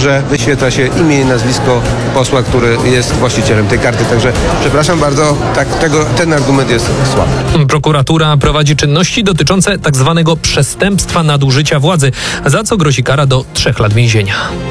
że wyświetla się imię i nazwisko posła, który jest właścicielem tej karty. Także przepraszam bardzo, ten argument jest słaby. Prokuratura prowadzi czynności dotyczące tak zwanego przestępstwa nadużycia władzy, za co grozi kara do 3 lat więzienia.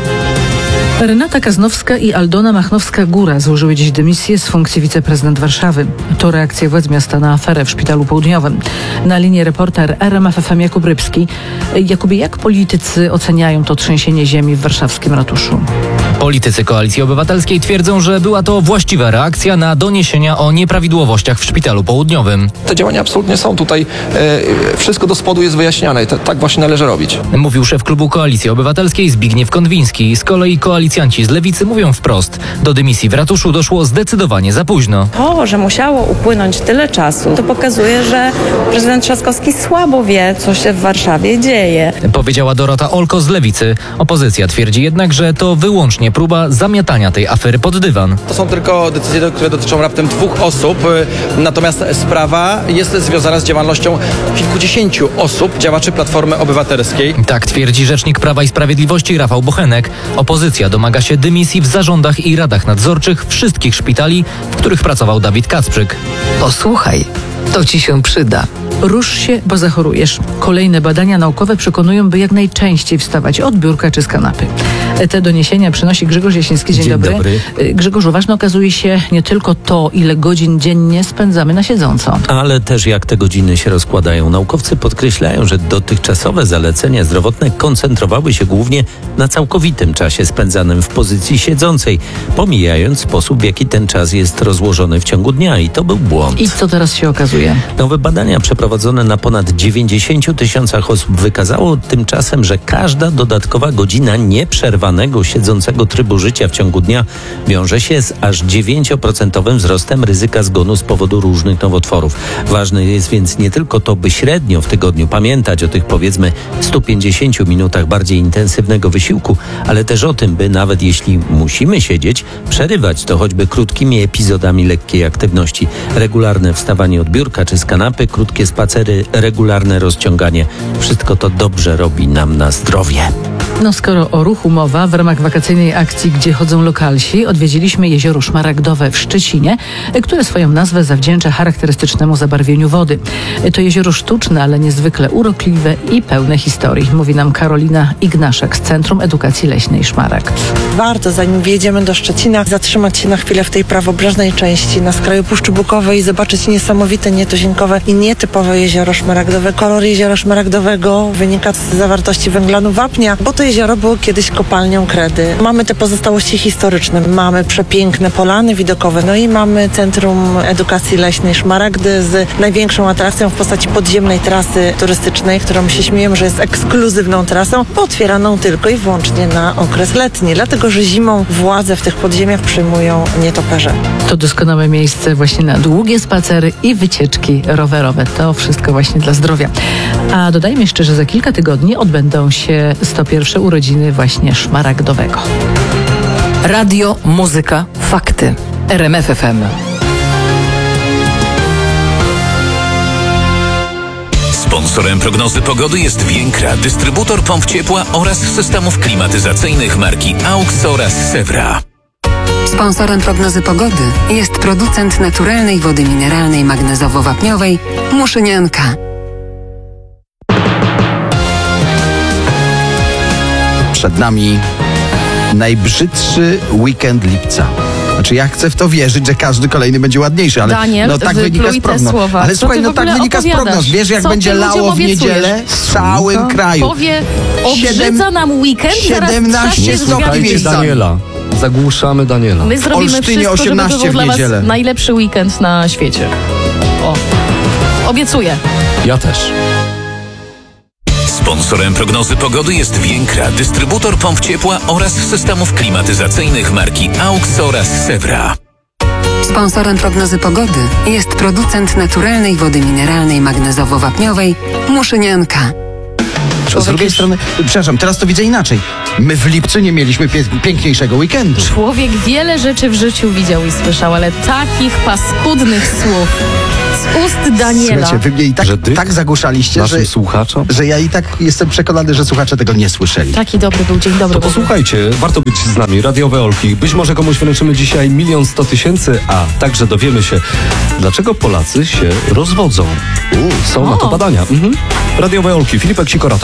Renata Kaznowska i Aldona Machnowska-Góra złożyły dziś dymisję z funkcji wiceprezydent Warszawy. To reakcja władz miasta na aferę w Szpitalu Południowym. Na linii reporter RMF FM Jakub Rybski. Jakubie, jak politycy oceniają to trzęsienie ziemi w warszawskim ratuszu? Politycy Koalicji Obywatelskiej twierdzą, że była to właściwa reakcja na doniesienia o nieprawidłowościach w Szpitalu Południowym. Te działania absolutnie są tutaj, wszystko do spodu jest wyjaśniane i tak właśnie należy robić. Mówił szef klubu Koalicji Obywatelskiej Zbigniew Konwiński. Z kolei koalicjanci z Lewicy mówią wprost: do dymisji w ratuszu doszło zdecydowanie za późno. To, że musiało upłynąć tyle czasu, to pokazuje, że prezydent Trzaskowski słabo wie, co się w Warszawie dzieje. Powiedziała Dorota Olko z Lewicy. Opozycja twierdzi jednak, że to wyłącznie próba zamiatania tej afery pod dywan. To są tylko decyzje, które dotyczą raptem 2 osób, natomiast sprawa jest związana z działalnością kilkudziesięciu osób, działaczy Platformy Obywatelskiej. Tak twierdzi rzecznik Prawa i Sprawiedliwości Rafał Bochenek. Opozycja domaga się dymisji w zarządach i radach nadzorczych wszystkich szpitali, w których pracował Dawid Kacprzyk. Posłuchaj, to ci się przyda. Rusz się, bo zachorujesz. Kolejne badania naukowe przekonują, by jak najczęściej wstawać od biurka czy z kanapy. Te doniesienia przynosi Grzegorz Jasiński. Dzień dobry. Grzegorzu, ważne okazuje się nie tylko to, ile godzin dziennie spędzamy na siedząco. Ale też jak te godziny się rozkładają. Naukowcy podkreślają, że dotychczasowe zalecenia zdrowotne koncentrowały się głównie na całkowitym czasie spędzanym w pozycji siedzącej, pomijając sposób, w jaki ten czas jest rozłożony w ciągu dnia. I to był błąd. I co teraz się okazuje? Nowe badania przeprowadzone na ponad 90 000 osób wykazało tymczasem, że każda dodatkowa godzina nieprzerwanego siedzącego trybu życia w ciągu dnia wiąże się z aż 9% wzrostem ryzyka zgonu z powodu różnych nowotworów. Ważne jest więc nie tylko to, by średnio w tygodniu pamiętać o tych powiedzmy 150 minutach bardziej intensywnego wysiłku, ale też o tym, by nawet jeśli musimy siedzieć, przerywać to choćby krótkimi epizodami lekkiej aktywności. Regularne wstawanie od biurka czy z kanapy, krótkie spacery, regularne rozciąganie. Wszystko to dobrze robi nam na zdrowie. No skoro o ruchu mowa, w ramach wakacyjnej akcji, gdzie chodzą lokalsi, odwiedziliśmy jezioro Szmaragdowe w Szczecinie, które swoją nazwę zawdzięcza charakterystycznemu zabarwieniu wody. To jezioro sztuczne, ale niezwykle urokliwe i pełne historii, mówi nam Karolina Ignaszek z Centrum Edukacji Leśnej Szmaragd. Warto, zanim wjedziemy do Szczecina, zatrzymać się na chwilę w tej prawobrzeżnej części, na skraju Puszczy Bukowej i zobaczyć niesamowite, nietuzinkowe i nietypowe jezioro szmaragdowe. Kolor jeziora szmaragdowego wynika z zawartości węglanu wapnia, bo to jezioro było kiedyś kopalnią kredy. Mamy te pozostałości historyczne, mamy przepiękne polany widokowe, no i mamy Centrum Edukacji Leśnej Szmaragdy z największą atrakcją w postaci podziemnej trasy turystycznej, którą się śmiejemy, że jest ekskluzywną trasą, bo otwieraną tylko i wyłącznie na okres letni, dlatego że zimą władze w tych podziemiach przyjmują nietoperze. To doskonałe miejsce właśnie na długie spacery i wycieczki rowerowe. To wszystko właśnie dla zdrowia. A dodajmy jeszcze, że za kilka tygodni odbędą się 101. urodziny właśnie Szmaragdowego. Radio, muzyka, fakty. RMF FM. Sponsorem prognozy pogody jest Więkra, dystrybutor pomp ciepła oraz systemów klimatyzacyjnych marki AUX oraz Sewra. Sponsorem prognozy pogody jest producent naturalnej wody mineralnej magnezowo-wapniowej Muszynianka. Przed nami najbrzydszy weekend lipca. Znaczy ja chcę w to wierzyć, że każdy kolejny będzie ładniejszy, ale Daniel, no tak wynika z prognoz. Ale słuchaj, no tak wynika z prognoz. Wiesz, jak będzie lało w niedzielę w całym kraju. Powie, obrzydza nam weekend, 17 stopni miejscami. Daniela. Zagłuszamy Daniela. My zrobimy Olsztynie wszystko, żeby 18 to był w dla was niedzielę. najlepszy weekend na świecie. O, obiecuję. Ja też. Sponsorem prognozy pogody jest Więkra, dystrybutor pomp ciepła oraz systemów klimatyzacyjnych marki AUX oraz Sewra. Sponsorem prognozy pogody jest producent naturalnej wody mineralnej magnezowo-wapniowej Muszynianka. Z drugiej strony, przepraszam, teraz to widzę inaczej. My w lipcu nie mieliśmy piękniejszego weekendu. Człowiek wiele rzeczy w życiu widział i słyszał, ale takich paskudnych słów z ust Daniela. Słuchajcie, wy mnie i tak zagłuszaliście, Naszym słuchaczom. że ja i tak jestem przekonany, że słuchacze tego nie słyszeli. Taki dobry był dzień dobry. To posłuchajcie, warto być z nami, radiowe Olki. Być może komuś wręczymy dzisiaj 1 100 000, a także dowiemy się, dlaczego Polacy się rozwodzą. Są na to badania. Radiowe Olki, Filipek Sikora.